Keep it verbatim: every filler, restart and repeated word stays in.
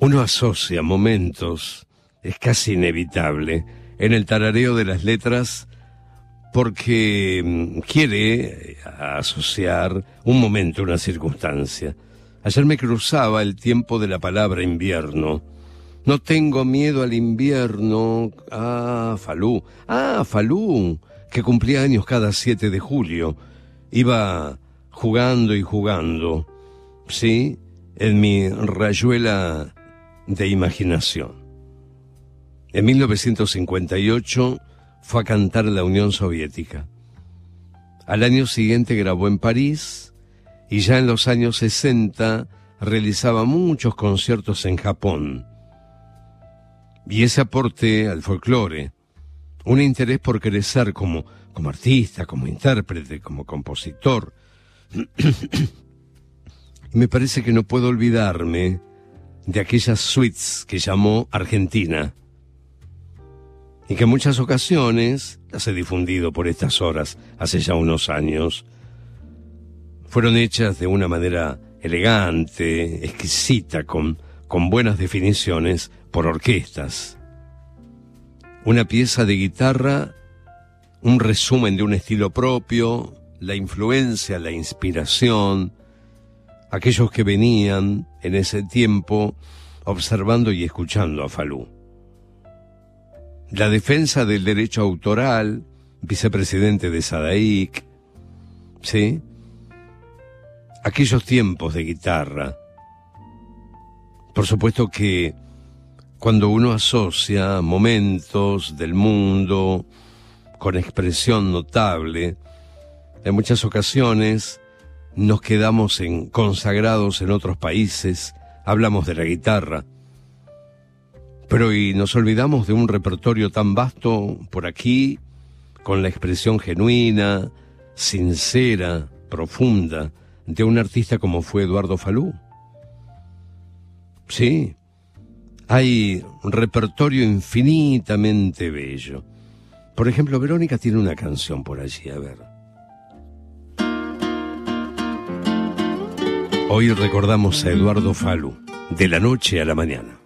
Uno asocia momentos, es casi inevitable, en el tarareo de las letras porque quiere asociar un momento, una circunstancia. Ayer me cruzaba el tiempo de la palabra invierno. No tengo miedo al invierno. Ah, Falú. Ah, Falú, que cumplía años cada siete de julio. Iba jugando y jugando, ¿sí? En mi rayuela de imaginación. En mil novecientos cincuenta y ocho fue a cantar en la Unión Soviética. Al año siguiente grabó en París y ya en los años sesenta realizaba muchos conciertos en Japón. Y ese aporte al folclore, un interés por crecer como, como artista, como intérprete, como compositor. Y me parece que no puedo olvidarme de aquellas suites que llamó Argentina, y que en muchas ocasiones, las he difundido por estas horas, hace ya unos años, fueron hechas de una manera elegante, exquisita, con, con buenas definiciones, por orquestas. Una pieza de guitarra, un resumen de un estilo propio, la influencia, la inspiración, aquellos que venían en ese tiempo observando y escuchando a Falú. La defensa del derecho autoral, vicepresidente de SADAIC, ¿sí? Aquellos tiempos de guitarra. Por supuesto que cuando uno asocia momentos del mundo con expresión notable, en muchas ocasiones nos quedamos en, consagrados en otros países, hablamos de la guitarra, pero y nos olvidamos de un repertorio tan vasto por aquí, con la expresión genuina, sincera, profunda, de un artista como fue Eduardo Falú. Sí, hay un repertorio infinitamente bello. Por ejemplo, Verónica tiene una canción por allí, a ver. Hoy recordamos a Eduardo Falú, de la noche a la mañana.